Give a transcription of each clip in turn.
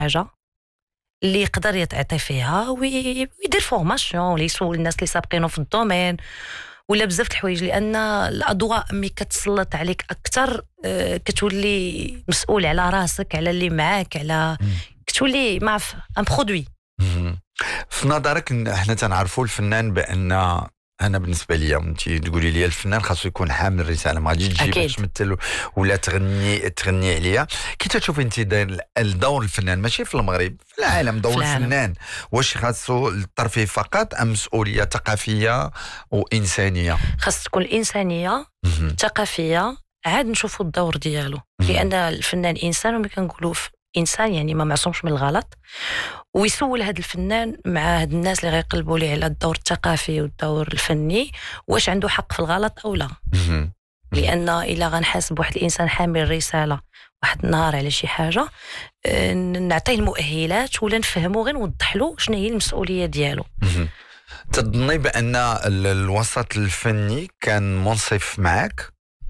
حاجه اللي يقدر يتعطي فيها ويدير فورماسيون ولا يسول الناس اللي سابقينه في الدومين ولا بزاف د الحوايج، لان الاضواء ملي كتسلط عليك اكثر كتولي مسؤول على راسك، على اللي معاك، على كتولي ما عرف ان برودوي. في نظرك احنا تنعرفوا الفنان بان انا بالنسبه لي انت تقولي لي الفنان خاصو يكون حامل رساله، ما غاديش تجي باش تمثل ولا تغني عليها. كي تشوفي انت الدور الفنان ماشي في المغرب، في العالم دور الفنان واش خاصو الترفيه فقط ام مسؤوليه ثقافيه وانسانيه؟ خاص تكون الانسانيه الثقافيه عاد نشوفوا الدور ديالو، لان الفنان انسان وملي كنقولوا انسان يعني ما معصومش من الغلط، ويسول هذا الفنان مع هاد الناس اللي غيقلبوا ليه على الدور الثقافي والدور الفني واش عنده حق في الغلط او لا. لان الا غنحاسب واحد الانسان حامل رساله واحد النهار على شي حاجه، نعطيه المؤهلات ولا نفهمو غير نوضح له شنو هي المسؤوليه ديالو. تظني بان الوسط الفني كان منصف معك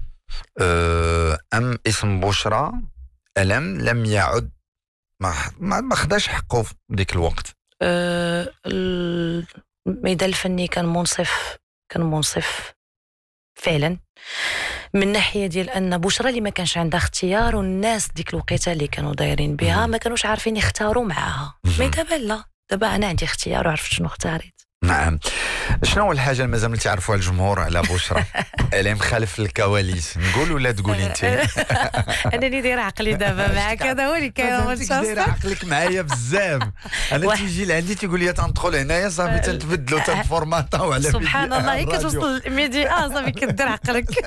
ام اسم بشرى ألم لم يعد ما خداش حقه في ديك الوقت؟ الميدان الفني كان منصف فعلا، من ناحيه ديال ان بشرى اللي ما كانش عندها اختيار، والناس ديك الوقيته اللي كانوا دايرين بها ما كانوش عارفين يختاروا معاها. مي دابا لا، دابا انا عندي اختيار وعرفت شنو اختاريت. نعم. شنو هو الحاجه اللي مازال تعرفوها الجمهور على بشرى اللي مخالف الكواليس؟ نقول ولا تقولي انت؟ انا اللي داير عقلي دابا معاك، هذا هو اللي كاين. داير عقلك معايا بزاف. انا تيجي لعندي تيقول لي تندخل هنايا صافي تنتبدلوا تنفورماطاو على سبحان الله، هي كتوصل الميديا صافي كدير عقلك.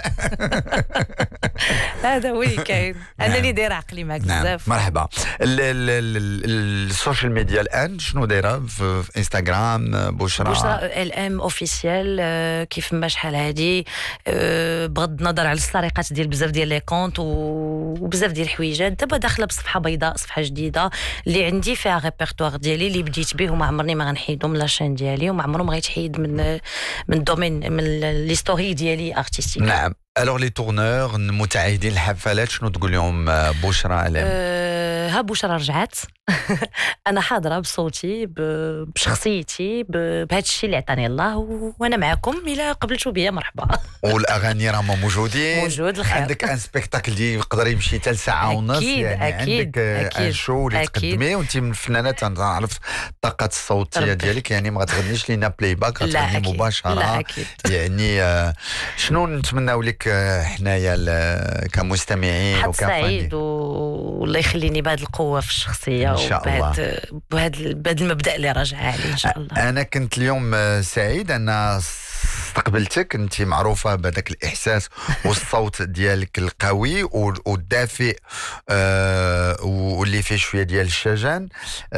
هذا هو اللي كاين. انا اللي داير عقلي معاك بزاف. مرحبا. السوشيال ميديا الان شنو دايره في انستغرام؟ بشرى الام اوفيسيال كيف ما شحال هادي، بغض النظر على السرقات ديال بزاف ديال لي كونط وبزاف ديال الحويجات. دابا داخله بصفحه بيضاء، صفحه جديده اللي عندي فيها ريبرتوار ديالي اللي بديت به وما عمرني ما غنحيدو من لاشين ديالي، وما عمره ما غيتحيد من الدومين، من ليستوري ديالي ارتستيك. نعم. الوغ لي تورنور المتعهدين الحفلات شنو تقول لهم بشرى ألم؟ ها بشرى رجعت. انا حاضره بصوتي بشخصيتي بهذا الشيء اللي عطاني الله، وانا معكم الى قبلتوا بيا مرحبا. والاغاني راهم موجودين، موجود الخير. عندك ان سبيكتاكل دي يقدر يمشي حتى لساعه ونص، يعني أكيد عندك ان شو اللي تقدميه وانت من الفنانات. نعرف الطاقه الصوتيه ديالك، يعني ما غتغنيش لينا بلاي باك، غتغني مباشره. لا أكيد. يعني شنو نتمناو لك حنايا كمستمعين وكفنانين؟ سعيد والله يخليني بهذه القوه في الشخصيه ان شاء الله، بهذا المبدا اللي راجع عليه ان شاء الله. انا كنت اليوم سعيد ان استقبلتك. انت معروفه بهذاك الاحساس والصوت ديالك القوي والدافئ واللي فيه شويه ديال الشجن.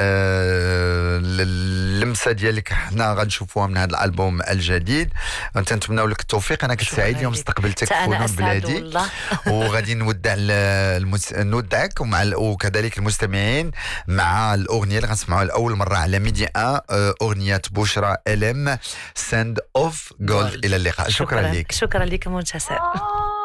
اللمسه ديالك حنا غنشوفوها من هذا الالبوم الجديد. نتمنوا لك التوفيق. انا كنت سعيد اليوم استقبلتك في فنون بلادي، وغادي نودعك وكذلك المستمعين مع الاغنيه اللي غنسمعوها لاول مره على ميديا اغنيه بشرى ألم ساند اوف جولد. الى اللقاء. شكرا لك. شكرا لك منتصر.